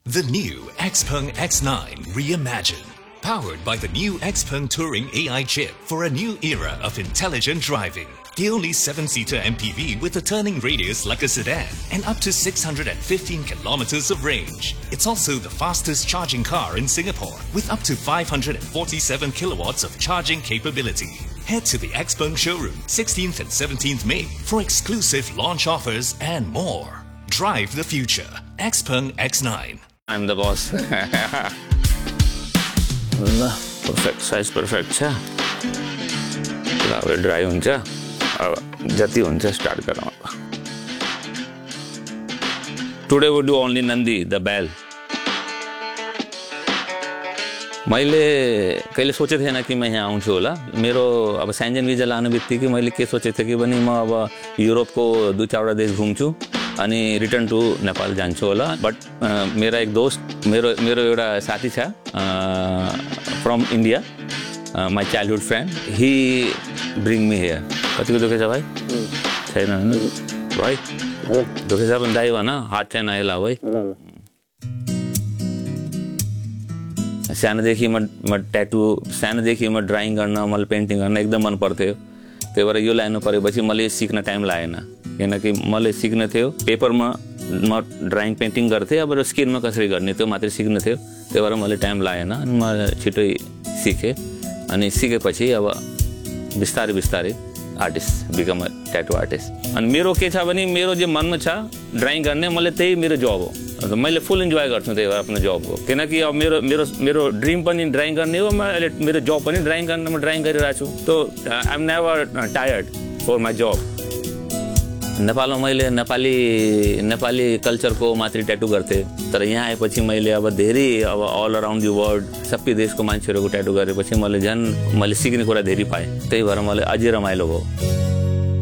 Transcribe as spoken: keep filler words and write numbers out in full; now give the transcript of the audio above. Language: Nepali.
The new Xpeng X nine Reimagined. Powered by the new Xpeng Touring A I chip for a new era of intelligent driving. The only seven-seater M P V with a turning radius like a sedan and up to six hundred fifteen kilometers of range. It's also the fastest charging car in Singapore with up to five hundred forty-seven kilowatts of charging capability. Head to the Xpeng showroom sixteenth and seventeenth May for exclusive launch offers and more. Drive the future. Xpeng X nine. I'm the boss. Perfect size, perfect छ अब ड्राई हुन्छ अब जति हुन्छ स्टार्ट गरौँ अब today would do only Nandi the बेल मैले कहिले सोचे थिएन कि मैं यहाँ आउँछु होला मेरो अब सेन्जेन भिजा लानु बित्तिकै मैले के सोचेको थिएँ कि पनि म अब युरोपको दुई चारवटा देश घुम्छु अनि रिटर्न टु नेपाल जान्छु होला बट मेरा एक दोस्त मेरो मेरो एउटा साथी छ from India my childhood friend Hee bring me here कतिको दुखेछ भाइ छैन भाइ दुखेछ भने दाइ भन हात छैन आइला भाइ सानोदेखि म म ट्याटु सानोदेखि म ड्राइङ गर्न मलाई पेन्टिङ गर्न एकदम मन पर्थ्यो त्यही भएर यो लानु परेपछि मैले सिक्न टाइम लागेन किनकि मैले सिक्न थियो पेपरमा म ड्राइङ पेन्टिङ गर्थेँ अब स्किनमा कसरी गर्ने त्यो मात्रै सिक्नु थियो त्यही भएर मैले टाइम लागेन अनि म छिटै सिकेँ अनि सिकेपछि अब बिस्तारै बिस्तारै artist become a tattoo artist अनि मेरो के छ भने मेरो जे मनमा छ ड्राइङ गर्ने मैले त्यही मेरो जब हो मैले फुल इन्जोय गर्छु त्यही भएर आफ्नो जब हो किनकि अब मेरो मेरो मेरो ड्रिम पनि ड्राइङ गर्ने हो म अहिले मेरो जब पनि ड्राइङ गर्न म ड्राइङ गरिरहेको छु तो I am never tired for my जब नेपालमा मैले नेपाली नेपाली कल्चरको मात्रै ट्याटु गर्थेँ तर यहाँ आएपछि मैले अब धेरै अब अल अराउन्ड दि वर्ल्ड सबै देशको मान्छेहरूको ट्याटु गरेपछि मैले झन् मैले सिक्ने कुरा धेरै पाएँ त्यही भएर मलाई अझै रमाइलो भयो